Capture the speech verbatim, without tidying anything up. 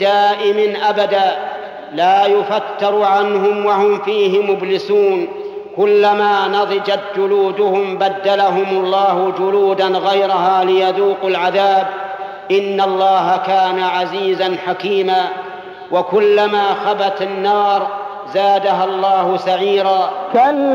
دائم أبدا لا يفتر عنهم وهم فيه مبلسون. كلما نضجت جلودهم بدلهم الله جلودا غيرها ليذوقوا العذاب. إن الله كان عزيزا حكيما. وكلما خبت النار زادها الله سعيرا.